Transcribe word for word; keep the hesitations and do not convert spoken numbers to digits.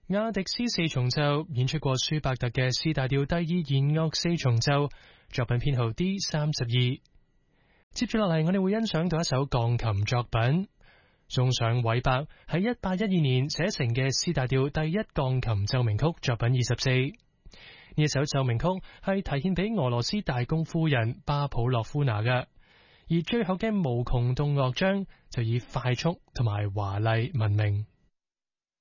亞迪斯四重奏演出過舒伯特嘅 C 大調第二弦樂四重奏，作品編號 D 三十二。接住落嚟，我哋會欣賞到一首鋼琴作品，送上韋伯喺一八一二年寫成嘅 C 大調第一鋼琴奏鳴曲作品二十四。呢一首奏鳴曲係題獻俾俄羅斯大公夫人巴普洛夫娜嘅，而最後嘅無窮動樂章就以快速同埋華麗聞名。